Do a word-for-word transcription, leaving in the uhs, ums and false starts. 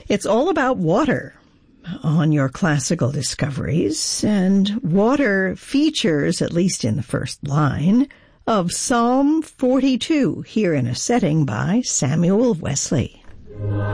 It's all about water on your classical discoveries, and water features, at least in the first line, of Psalm forty-two, here in a setting by Samuel Wesley.